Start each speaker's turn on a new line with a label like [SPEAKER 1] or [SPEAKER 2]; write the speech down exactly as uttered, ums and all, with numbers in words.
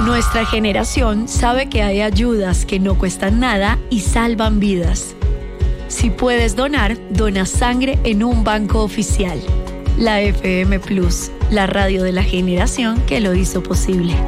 [SPEAKER 1] Nuestra generación sabe que hay ayudas que no cuestan nada y salvan vidas. Si puedes donar, dona sangre en un banco oficial. La F M Plus, la radio de la generación que lo hizo posible.